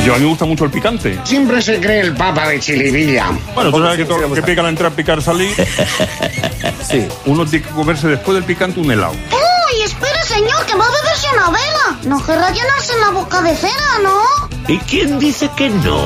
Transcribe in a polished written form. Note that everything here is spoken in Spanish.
Yo a mí me gusta mucho el picante. Siempre se cree el papa de Chilivilla. Bueno, tú sabes que todo lo que pica la entrada, picar salir. Sí. Uno tiene que comerse después del picante un helado. ¡Uy, espera, señor, que va a beberse una vela! No querrá llenarse en la boca de cera, ¿no? ¿Y quién dice que no?